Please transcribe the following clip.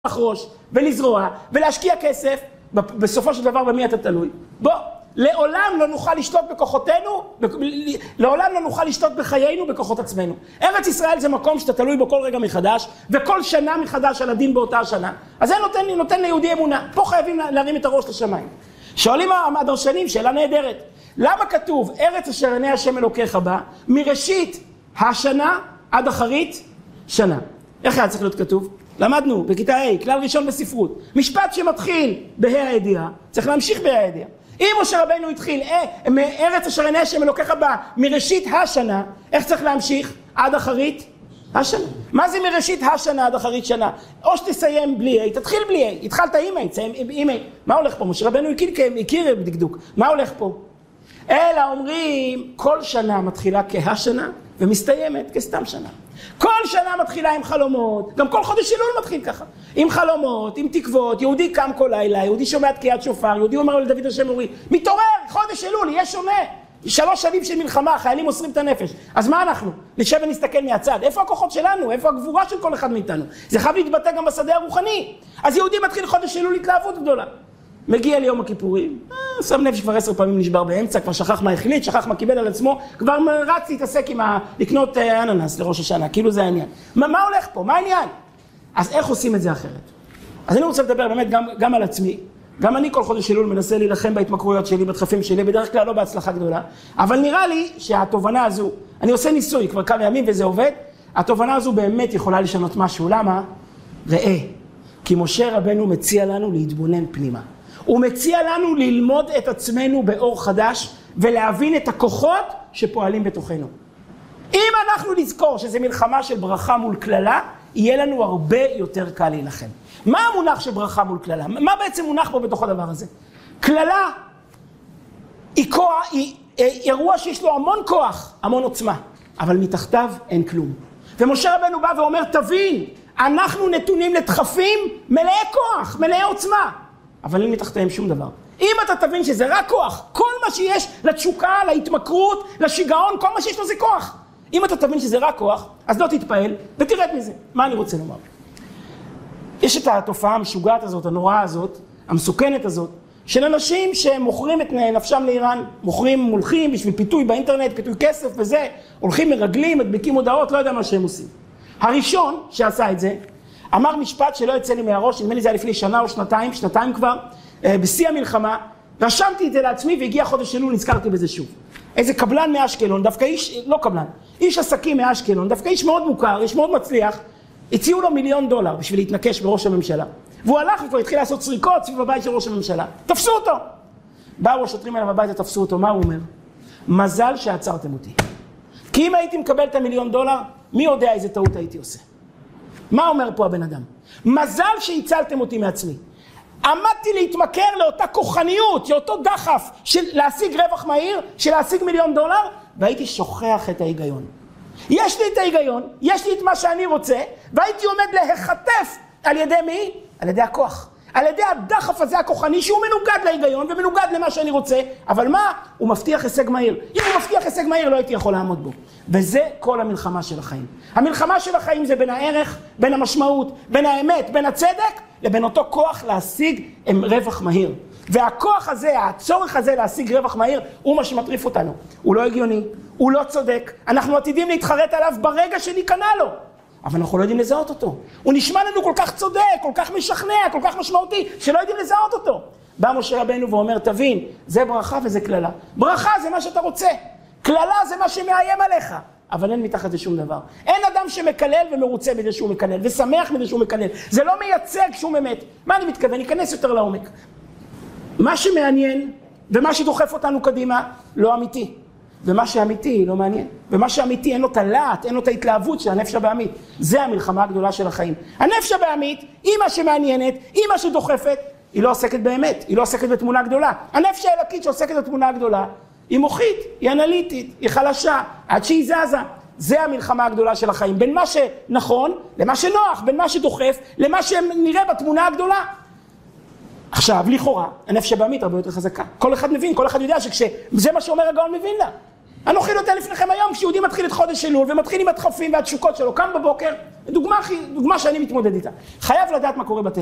לחרוש ולזרוע ולהשקיע כסף, בסופו של דבר במי אתה תלוי? בוא, לעולם לא נוכל לשתות בכוחותינו, לעולם לא נוכל לשתות בחיינו בכוחות עצמנו. ארץ ישראל זה מקום שאתה תלוי בו כל רגע מחדש, וכל שנה מחדש על הדין באותה השנה. אז זה נותן ליהודי אמונה. פה חייבים להרים את הראש לשמיים. שואלים הדרשנים, שאלה נהדרת, למה כתוב ארץ אשר עיני השם אלוקיך בה, מראשית השנה עד אחרית שנה? איך היה צריך להיות כתוב? למדנו בכיתה A, כלל ראשון בספרות, משפט שמתחיל בה"א הידיעה, צריך להמשיך בה"א הידיעה. אם משה רבנו התחיל, מארץ אשר עיני השם אלוקיך בה, מראשית השנה, איך צריך להמשיך? עד אחרית השנה. מה זה מראשית השנה עד אחרית שנה? או שתסיים בלי A, תתחיל בלי A, התחלת עם A, תסיים עם A. מה הולך פה? משה רבנו הכיר בדקדוק. מה הולך פה? אלא אומרים, כל שנה מתחילה כהשנה, ומסתיימת כסתם שנה. כל שנה מתחילה עם חלומות, גם כל חודש אלול מתחיל ככה. עם חלומות, עם תקוות, יהודי קם כל לילה, יהודי שומע תקיעת שופר, יהודי אומר לדוד השם אורי, מתעורר, חודש אלול, יהיה שונה. 3 שנים של מלחמה, חיילים מוסרים את הנפש. אז מה אנחנו? נשב ונסתכל מהצד. איפה הכוחות שלנו? איפה הגבורה של כל אחד מאיתנו? זה חייב להתבטא גם בשדה הרוחני. אז יהודי מתחיל חודש אלול התלהבות גדולה. מגיע ליום הכיפורים, שם לב שכבר 10 פעמים נשבר באמצע, כבר שכח מה החליט, שכח מה קיבל על עצמו, כבר רץ להתעסק עם לקנות אננס לראש השנה, כאילו זה העניין. מה הולך פה? מה העניין? אז איך עושים את זה אחרת? אז אני רוצה לדבר באמת גם על עצמי, גם אני כל חודש אלול מנסה להילחם בהתמכרויות שלי, בדחפים שלי, בדרך כלל לא בהצלחה גדולה, אבל נראה לי שהתובנה הזו, אני עושה ניסוי כבר כמה ימים וזה עובד, התובנה הזו באמת יכולה לשנות משהו. למה? ראה, כי משה רבנו מציע לנו להתבונן פנימה. הוא מציע לנו ללמוד את עצמנו באור חדש ולהבין את הכוחות שפועלים בתוכנו. אם אנחנו נזכור שזה מלחמה של ברכה מול כללה, יהיה לנו הרבה יותר קל להילחם. מה המונח של ברכה מול כללה? מה בעצם מונח פה בתוך הדבר הזה? כללה היא אירוע שיש לו המון כוח, המון עוצמה, אבל מתחתיו אין כלום. ומשה רבנו בא ואומר, תבין, אנחנו נתונים לדחפים מלאי כוח, מלאי עוצמה. אבל אין מתחתיהם שום דבר. אם אתה תבין שזה רק כוח, כל מה שיש לתשוקה, להתמכרות, לשיגעון, כל מה שיש לו זה כוח. אם אתה תבין שזה רק כוח, אז לא תתפעל ותרד מזה. מה אני רוצה לומר? יש את התופעה המשוגעת הזאת, הנוראה הזאת, המסוכנת הזאת, של אנשים שמוכרים את נפשם לאיראן, הולכים בשביל פיתוי באינטרנט, פיתוי כסף וזה, הולכים מרגלים, מדביקים הודעות, לא יודע מה שהם עושים. הראשון שעשה את זה, אמר משפט שלא יצא לי מהראש, נדמה לי זה היה לפני שנה או שנתיים כבר, בשיא המלחמה, רשמתי את זה לעצמי והגיע חודש אלול, נזכרתי בזה שוב. איזה קבלן מאשקלון, דווקא איש, לא קבלן, איש עסקים מאשקלון, דווקא איש מאוד מוכר, איש מאוד מצליח, הציעו לו $1,000,000 בשביל להתנקש בראש הממשלה. והוא הלך וכבר התחיל לעשות סריקות סביב הבית של ראש הממשלה. תפסו אותו! באו השוטרים אליו הביתה, תפסו אותו, מה הוא אומר? מזל שעצרתם אותי. כי אם הייתי מקבל את $1,000,000, מי יודע איזה טעות הייתי עושה? מה אומר פה הבן אדם? מזל שהצלתם אותי מעצמי. עמדתי להתמכר לאותה כוחניות, לאותו דחף של להשיג רווח מהיר, של להשיג $1,000,000, והייתי שוכח את ההיגיון. יש לי את ההיגיון, יש לי את מה שאני רוצה, והייתי עומד להיחטף על ידי מי? על ידי הכוח. על ידי הדחף הזה הכוחני שהוא מנוגד להיגיון ומנוגד למה שאני רוצה, אבל מה? הוא מבטיח הישג מהיר. אם הוא מבטיח הישג מהיר לא הייתי יכול לעמוד בו. וזה כל המלחמה של החיים. המלחמה של החיים זה בין הערך, בין המשמעות, בין האמת, בין הצדק, לבין אותו כוח להשיג רווח מהיר. והכוח הזה, הצורך הזה להשיג רווח מהיר, הוא מה שמטריף אותנו. הוא לא הגיוני, הוא לא צודק, אנחנו עתידים להתחרט עליו ברגע שניכנע לו. אבל אנחנו לא יודעים לזהות אותו. הוא נשמע לנו כל כך צודק, כל כך משכנע, כל כך משמעותי, שלא יודעים לזהות אותו. בא משה רבנו ואומר, תבין, זה ברכה וזה כללה. ברכה זה מה שאתה רוצה. כללה זה מה שמאיים עליך. אבל אין מתחת לשום דבר. אין אדם שמקלל ומרוצה בזה שהוא מקלל, ושמח בזה שהוא מקלל. זה לא מייצג שום אמת. מה אני מתכוון? ניכנס יותר לעומק. מה שמעניין ומה שדוחף אותנו קדימה לא אמיתי. ומה שאמיתי לא מעניין. ומה שאמיתי אין לו את הלהט, אין לו את ההתלהבות של הנפש הבעמית. זה המלחמה הגדולה של החיים. הנפש הבעמית היא מה שמעניינת, היא מה שדוחפת, היא לא עוסקת באמת, היא לא עוסקת בתמונה גדולה. הנפש האלוקית שעוסקת בתמונה הגדולה, היא מוחית, היא אנליטית, היא חלשה, עד שהיא זזה. זה המלחמה הגדולה של החיים. בין מה שנכון למה שנוח, בין מה שדוחף למה שנראה בתמונה הגדולה. עכשיו, לכאורה, הנפש הבעמית הרבה יותר חזקה. כל אחד מבין, כל אחד יודע שכשזה מה שאומר הגאון מבין לה. אנוכי נותן לפניכם היום, כשיהודי מתחיל את חודש אלול, ומתחיל עם הדחפים והתשוקות שלו, קם בבוקר, דוגמה שאני מתמודד איתה. חייב לדעת מה קורה בטבע.